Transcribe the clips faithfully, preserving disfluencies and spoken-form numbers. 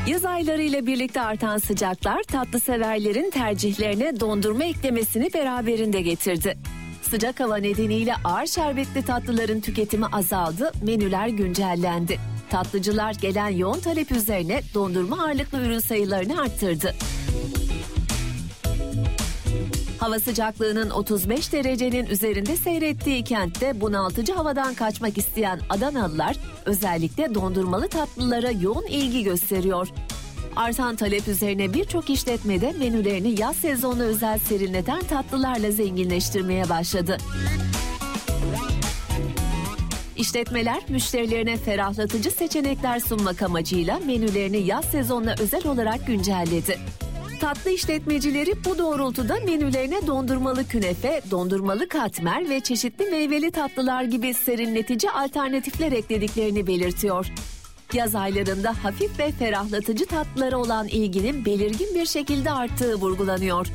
Yaz aylarıyla birlikte artan sıcaklar tatlı severlerin tercihlerine dondurma eklemesini beraberinde getirdi. Sıcak hava nedeniyle ağır şerbetli tatlıların tüketimi azaldı, menüler güncellendi. Tatlıcılar gelen yoğun talep üzerine dondurma ağırlıklı ürün sayılarını arttırdı. Hava sıcaklığının otuz beş derecenin üzerinde seyrettiği kentte bunaltıcı havadan kaçmak isteyen Adanalılar özellikle dondurmalı tatlılara yoğun ilgi gösteriyor. Artan talep üzerine birçok işletmede menülerini yaz sezonu özel serinleten tatlılarla zenginleştirmeye başladı. İşletmeler müşterilerine ferahlatıcı seçenekler sunmak amacıyla menülerini yaz sezonuna özel olarak güncelledi. Tatlı işletmecileri bu doğrultuda menülerine dondurmalı künefe, dondurmalı katmer ve çeşitli meyveli tatlılar gibi serinletici alternatifler eklediklerini belirtiyor. Yaz aylarında hafif ve ferahlatıcı tatlılara olan ilginin belirgin bir şekilde arttığı vurgulanıyor.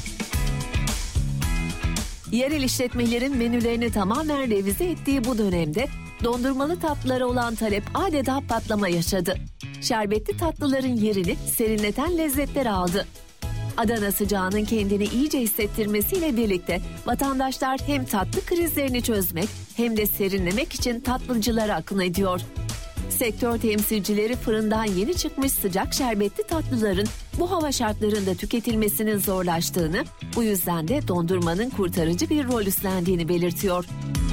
Yerel işletmelerin menülerini tamamen revize ettiği bu dönemde dondurmalı tatlılara olan talep adeta patlama yaşadı. Şerbetli tatlıların yerini serinleten lezzetler aldı. Adana sıcağının kendini iyice hissettirmesiyle birlikte vatandaşlar hem tatlı krizlerini çözmek hem de serinlemek için tatlıcılara akın ediyor. Sektör temsilcileri fırından yeni çıkmış sıcak şerbetli tatlıların bu hava şartlarında tüketilmesinin zorlaştığını, bu yüzden de dondurmanın kurtarıcı bir rol üstlendiğini belirtiyor.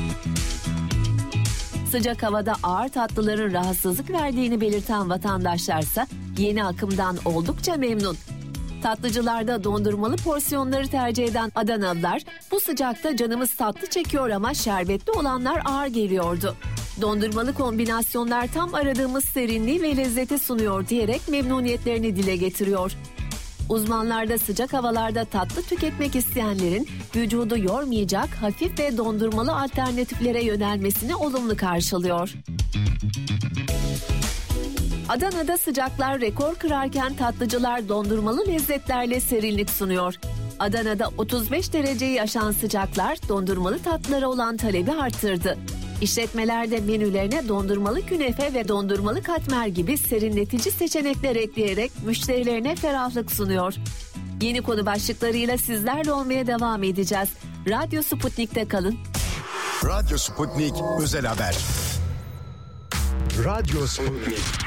Sıcak havada ağır tatlıların rahatsızlık verdiğini belirten vatandaşlarsa yeni akımdan oldukça memnun. Tatlıcılarda dondurmalı porsiyonları tercih eden Adanalılar, bu sıcakta canımız tatlı çekiyor ama şerbetli olanlar ağır geliyordu. Dondurmalı kombinasyonlar tam aradığımız serinliği ve lezzeti sunuyor diyerek memnuniyetlerini dile getiriyor. Uzmanlar da sıcak havalarda tatlı tüketmek isteyenlerin vücudu yormayacak hafif ve dondurmalı alternatiflere yönelmesini olumlu karşılıyor. Adana'da sıcaklar rekor kırarken tatlıcılar dondurmalı lezzetlerle serinlik sunuyor. Adana'da otuz beş dereceyi aşan sıcaklar dondurmalı tatlılara olan talebi arttırdı. İşletmelerde menülerine dondurmalı künefe ve dondurmalı katmer gibi serinletici seçenekler ekleyerek müşterilerine ferahlık sunuyor. Yeni konu başlıklarıyla sizlerle olmaya devam edeceğiz. Radyo Sputnik'te kalın. Radyo Sputnik Özel Haber. Radyo Sputnik.